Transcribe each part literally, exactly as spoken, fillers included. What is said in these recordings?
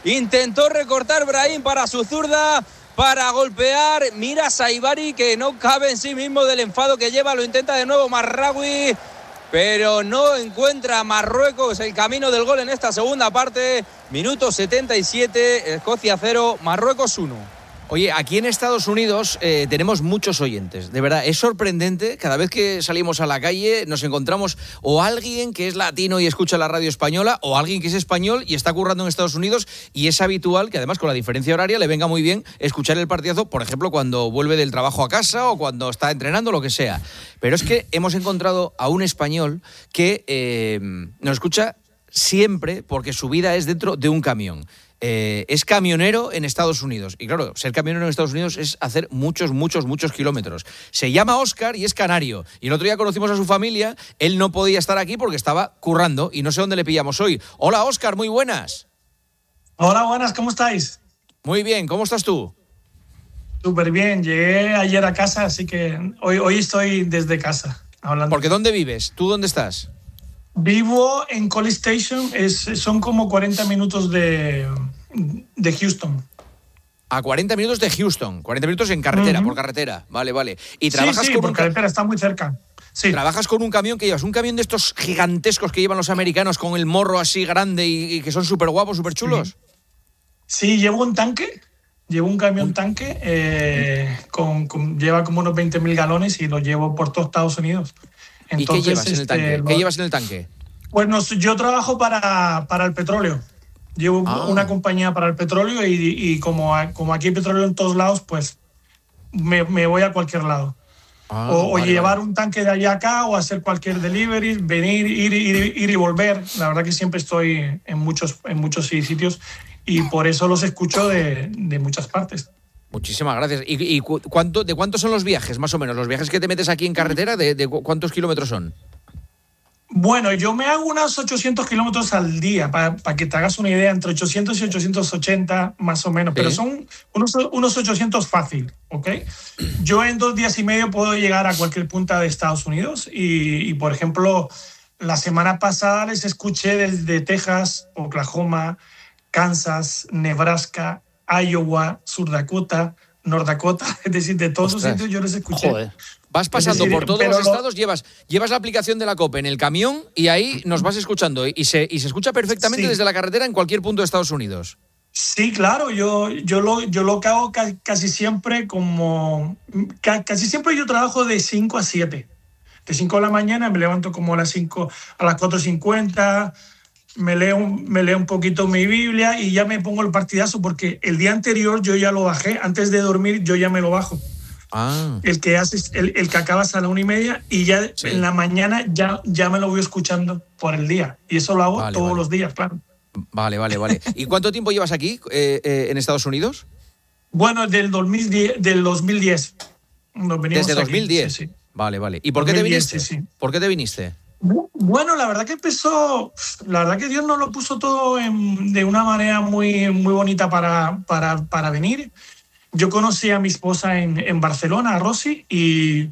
Intentó recortar Brahim para su zurda, para golpear. Mira Saibari, que no cabe en sí mismo del enfado que lleva. Lo intenta de nuevo Marraoui, pero no encuentra Marruecos el camino del gol en esta segunda parte. Minuto setenta y siete, Escocia cero, Marruecos uno. Oye, aquí en Estados Unidos eh, tenemos muchos oyentes, de verdad, es sorprendente, cada vez que salimos a la calle nos encontramos o alguien que es latino y escucha la radio española, o alguien que es español y está currando en Estados Unidos, y es habitual que además con la diferencia horaria le venga muy bien escuchar el partidazo, por ejemplo, cuando vuelve del trabajo a casa o cuando está entrenando, lo que sea. Pero es que hemos encontrado a un español que eh, nos escucha siempre porque su vida es dentro de un camión. Eh, es camionero en Estados Unidos. Y claro, ser camionero en Estados Unidos es hacer muchos, muchos, muchos kilómetros. Se llama Óscar y es canario. Y el otro día conocimos a su familia. Él no podía estar aquí porque estaba currando y no sé dónde le pillamos hoy. Hola, Óscar, muy buenas. Hola, buenas, ¿cómo estáis? Muy bien, ¿cómo estás tú? Súper bien, llegué ayer a casa, así que hoy, hoy estoy desde casa hablando. Porque ¿dónde vives? ¿Tú dónde estás? Vivo en College Station, es, son como cuarenta minutos de, de Houston. A cuarenta minutos de Houston, cuarenta minutos en carretera, uh-huh. por carretera, vale, vale. Y trabajas sí, sí, con por un carretera, está muy cerca. Sí. Trabajas con un camión que llevas, un camión de estos gigantescos que llevan los americanos con el morro así grande y, y que son súper guapos, súper chulos. Sí. sí, llevo un tanque, llevo un camión tanque, eh, con, con, lleva como unos veinte mil galones y lo llevo por todo Estados Unidos. Entonces, ¿y qué llevas en el tanque? Este, ¿Qué llevas en el tanque? Bueno, yo trabajo para, para el petróleo. Llevo ah. una compañía para el petróleo y, y como, como aquí hay petróleo en todos lados, pues me, me voy a cualquier lado. Ah, o, vale, o llevar vale. un tanque de allá acá o hacer cualquier delivery, venir, ir, ir, ir y volver. La verdad que siempre estoy en muchos, en muchos sitios y por eso los escucho de, de muchas partes. Muchísimas gracias. ¿Y, y cuánto, de cuántos son los viajes, más o menos? ¿Los viajes que te metes aquí en carretera, de, de cuántos kilómetros son? Bueno, yo me hago unos ochocientos kilómetros al día, para pa que te hagas una idea, entre ochocientos y ochocientos ochenta más o menos, ¿sí? Pero son unos, unos ochocientos fácil, ¿ok? Yo en dos días y medio puedo llegar a cualquier punta de Estados Unidos y, y por ejemplo, la semana pasada les escuché desde Texas, Oklahoma, Kansas, Nebraska, Iowa, Sur Dakota, North Dakota, es decir, de todos Ostras. esos sitios yo les escuché. Joder. Vas pasando decir, por todos los estados, lo... llevas, llevas la aplicación de la COPE en el camión y ahí nos vas escuchando y se, y se escucha perfectamente sí. desde la carretera en cualquier punto de Estados Unidos. Sí, claro, yo, yo, lo, yo lo que hago casi, casi siempre como... Casi siempre yo trabajo de cinco a siete. De cinco de la mañana me levanto como a las cinco, a las cuatro cincuenta, me leo, me leo un poquito mi Biblia y ya me pongo el partidazo porque el día anterior yo ya lo bajé, antes de dormir yo ya me lo bajo. Ah. El que haces, el, el que acabas a la una y media y ya sí. en la mañana ya, ya me lo voy escuchando por el día. Y eso lo hago vale, todos vale. los días, claro. Vale, vale, vale. ¿Y cuánto tiempo llevas aquí eh, eh, en Estados Unidos? Bueno, del dos mil diez. Del dos mil diez. Nos Desde dos mil diez. Sí, sí. Vale, vale. ¿Y por qué te viniste? Sí, sí. ¿Por qué te viniste? Bueno, la verdad que empezó, la verdad que Dios nos lo puso todo en, de una manera muy, muy bonita para, para, para venir. Yo conocí a mi esposa en, en Barcelona, a Rosy, y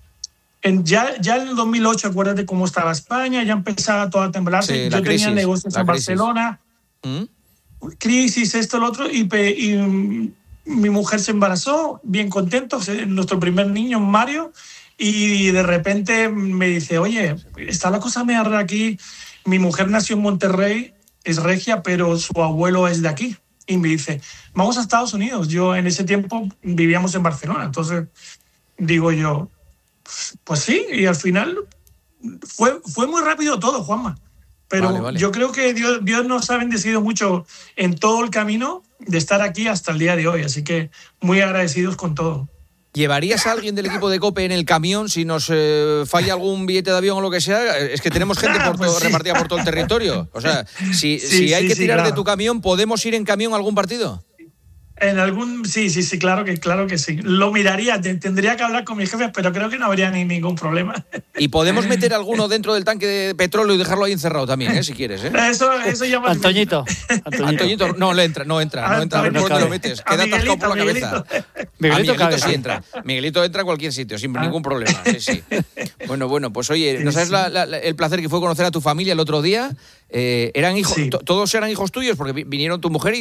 en, ya, ya en el dos mil ocho, acuérdate cómo estaba España, ya empezaba todo a temblar. Sí, yo crisis, tenía negocios en crisis. Barcelona, ¿Mm? crisis, esto, lo otro, y, y mi mujer se embarazó, bien contento, nuestro primer niño, Mario, y de repente me dice, oye, está la cosa media rara aquí, mi mujer nació en Monterrey, es regia, pero su abuelo es de aquí. Y me dice, vamos a Estados Unidos. Yo en ese tiempo vivíamos en Barcelona. Entonces digo yo, pues sí. Y al final fue, fue muy rápido todo, Juanma. Pero vale, vale. yo creo que Dios, Dios nos ha bendecido mucho en todo el camino de estar aquí hasta el día de hoy. Así que muy agradecidos con todo. ¿Llevarías a alguien del equipo de COPE en el camión si nos eh, falla algún billete de avión o lo que sea? Es que tenemos gente por pues todo, sí. repartida por todo el territorio. O sea, si, sí, si hay sí, que tirar sí, claro. de tu camión, ¿podemos ir en camión a algún partido? En algún, sí, sí, sí, claro que, claro que sí. Lo miraría, tendría que hablar con mis jefes, pero creo que no habría ni ningún problema. Y podemos meter alguno dentro del tanque de petróleo y dejarlo ahí encerrado también, ¿eh? Si quieres, ¿eh? Eso, eso ya más Antoñito. Antoñito. Antoñito, no le entra, no entra, no entra. ¿Por dónde lo metes? Queda atascado por la cabeza. Miguelito, a Miguelito sí entra. Miguelito entra a cualquier sitio, sin ah. ningún problema. Sí, sí. Bueno, bueno, pues oye, ¿no sabes la, la, el placer que fue conocer a tu familia el otro día? Eh, eran hijos, sí. ¿Todos eran hijos tuyos? Porque vinieron tu mujer y